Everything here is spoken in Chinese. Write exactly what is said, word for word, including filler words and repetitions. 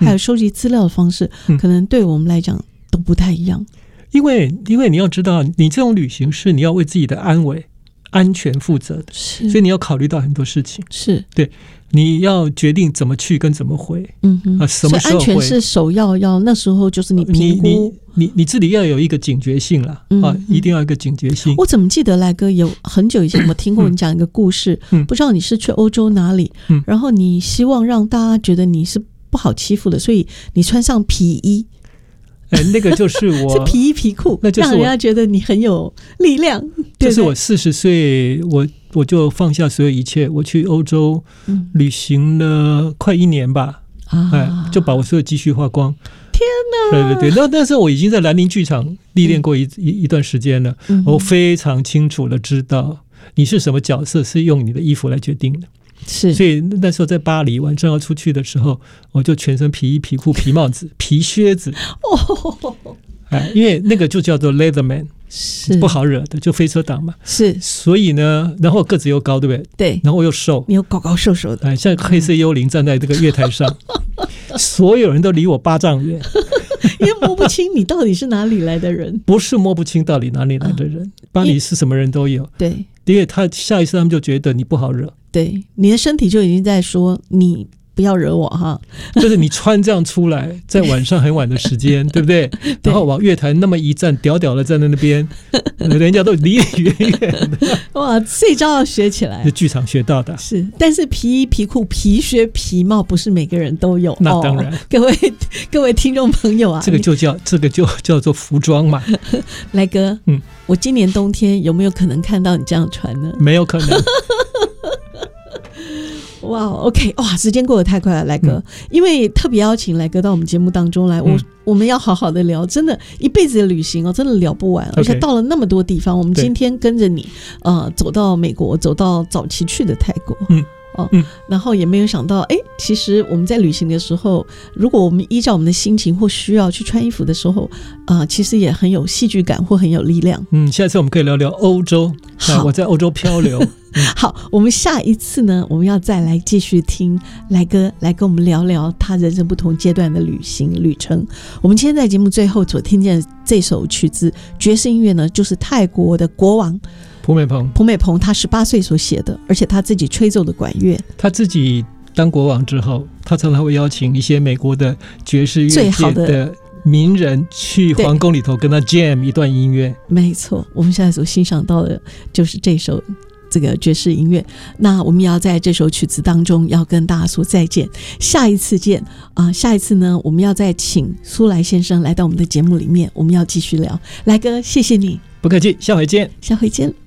还有收集资料的方式、嗯、可能对我们来讲都不太一样。 因为因为你要知道，你这种旅行是你要为自己的安危安全负责的，所以你要考虑到很多事情。 是，对， 你要决定怎么去跟怎么回。嗯哼，啊，什么时候回？ 所以安全是首要，要那时候就是你评估， 你你你你自己要有一个警觉性啦、嗯、啊，一定要有一个警觉性。 我怎么记得来哥有很久以前我听过你讲一个故事，嗯、不知道你是去欧洲哪里、嗯，然后你希望让大家觉得你是不好欺负的，所以你穿上皮衣。 哎，那个就是我是皮衣皮裤，那就是让人家觉得你很有力量。 就是我四十岁，我我就放下所有一切，我去欧洲旅行了快一年吧，嗯、哎，就把我所有积蓄花光。 天哪！ 对对对，那那时候我已经在兰陵剧场历练过一、嗯、一, 一段时间了、嗯，我非常清楚的知道你是什么角色，是用你的衣服来决定的。 是， 所以那时候在巴黎晚上要出去的时候，我就全身皮衣皮裤皮帽子皮靴子、哦哎、因为那个就叫做 Leatherman， 是不好惹的，就飞车党嘛。 是， 所以呢，然后个子又高，对不对？ 对， 然后又瘦， 你又高高瘦瘦的、 哎、像黑色幽灵站在这个月台上所有人都离我八丈远因为摸不清你到底是哪里来的人。 不是摸不清到底哪里来的人、嗯、巴黎是什么人都有。 对， 因为他下一次他们就觉得你不好惹， 对，你的身体就已经在说你不要惹我哈， 就是你穿这样出来，在晚上很晚的时间，对不对？然后往月台那么一站，屌屌的站在那边，人家都离你远远的。 哇，这招要学起来， 是剧场学到的。 是，但是皮衣皮裤皮靴皮帽不是每个人都有。 那当然，哦、 各位各位听众朋友啊， 这个就叫这个就叫做服装嘛。 来哥，嗯，我今年冬天有没有可能看到你这样穿呢？ 没有可能。 哇 ，OK， 哇，时间过得太快了，来哥、嗯，因为特别邀请来哥到我们节目当中来，我、嗯、我们要好好的聊，真的，一辈子的旅行哦，真的聊不完， okay, 而且到了那么多地方，我们今天跟着你，呃，走到美国，走到早期去的泰国，嗯。哦嗯、然后也没有想到，哎，其实我们在旅行的时候，如果我们依照我们的心情或需要去穿衣服的时候，呃，其实也很有戏剧感或很有力量。嗯， 下次我们可以聊聊欧洲。好，啊、我在欧洲漂流。 嗯、好，我们下一次呢，我们要再来继续听来哥来跟我们聊聊他人生不同阶段的旅行旅程。我们今天在节目最后所听见的这首曲子爵士音乐呢，就是泰国的国王。 蒲美蓬， 蒲美蓬他十八岁所写的，而且他自己吹奏的管乐。 他自己当国王之后，他常常会邀请一些美国的爵士乐界的名人去皇宫里头跟他 jam 一段音乐。没错，我们现在所欣赏到的就是这首这个爵士音乐。那我们也要在这首曲子当中要跟大家说再见，下一次见啊、呃！下一次呢，我们要再请苏来先生来到我们的节目里面，我们要继续聊。来哥，谢谢你。不客气，下回见。下回见。